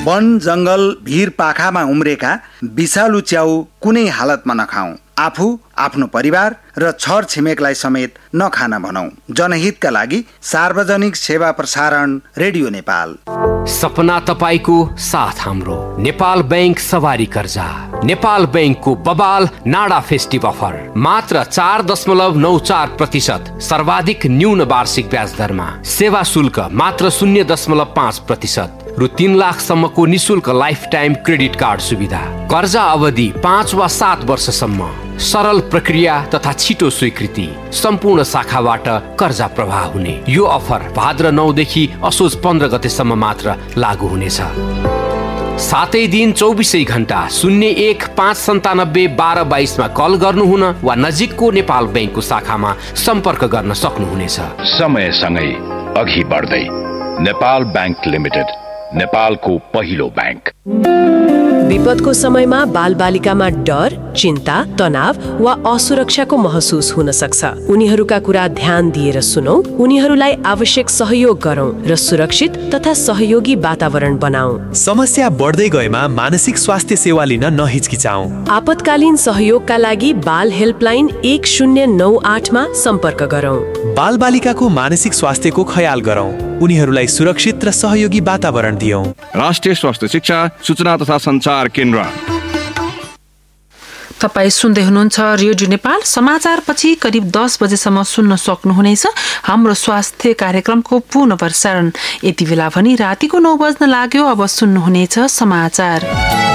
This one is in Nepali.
वन जंगल भीर पाखामा उम्रेका विषालु च्याउ कुनै हालतमा नखाऊ। आफू, आफ्नो परिवार र छर छिमेकलाई समेत नखान भनौं। जनहितका लागि सार्वजनिक सेवा प्रसारण रेडियो नेपाल। सपना तपाईको साथ हाम्रो। नेपाल बैंक सवारी कर्जा। नेपाल बैंकको बबाल नाडा फेस्टिभ अफर मात्र 4.94% सर्वाधिक न्यून वार्षिक ब्याज दरमा। सेवा शुल्क मात्र 0.5% रु 3 लाखसम्मको निशुल्क लाइफ टाइम क्रेडिट कार्ड सुविधा। कर्जा अवधि 5 वा 7 वर्षसम्म। सरल प्रक्रिया तथा छिटो स्वीकृति। सम्पूर्ण शाखाबाट कर्जा प्रवाह हुने। यो अफर भाद्र 9 देखि असोज 15 गतेसम्म मात्र लागू हुनेछ। 7 दिन 24 घण्टा 01-597-1222 मा कल गर्नुहुन वा नजिकको नेपाल बैंकको शाखामा सम्पर्क गर्न सक्नुहुनेछ। समयसँगै अघि बढ्दै नेपाल बैंक लिमिटेड, नेपालको पहिलो बैंक। विपदको समयमा बालबालिकामा डर, चिन्ता, तनाव वा असुरक्षाको महसुस हुन सक्छ। उनीहरूका कुरा ध्यान दिएर सुनौं, उनीहरूलाई आवश्यक सहयोग गरौं र सुरक्षित तथा सहयोगी वातावरण बनाऊ। समस्या बढ्दै गएमा मानसिक स्वास्थ्य सेवा लिन नहिचकिचाऊ। आपतकालीन सहयोगका लागि बाल हेल्पलाइन 1098 मा सम्पर्क गरौं। बालबालिकाको मानसिक स्वास्थ्यको ख्याल गरौं, उनीहरूलाई सुरक्षित र सहयोगी वातावरण दियौं। राष्ट्रिय स्वास्थ्य शिक्षा सूचना तथा सञ्चार केन्द्र। तपाईँ सुन्दै हुनुहुन्छ रेडियो नेपाल। समाचार पछि करिब 10 बजेसम्म सुन्न सक्नुहुनेछ हाम्रो स्वास्थ्य कार्यक्रमको पुनः प्रसारण। यति बेला भने रातिको 9 बज्न लाग्यो। अब सुन्नुहुनेछ समाचार।